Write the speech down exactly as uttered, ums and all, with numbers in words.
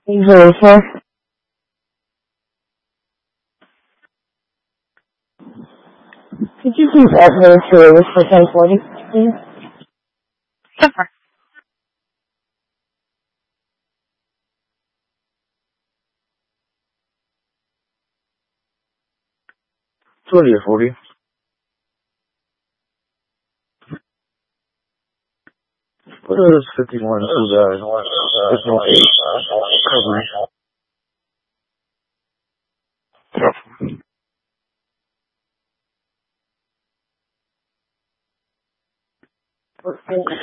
Lisa, could you please add her to a list for ten forty, please? Sure. twenty or forty. What is fifty-one two guys? fifty-one eight. Recovery.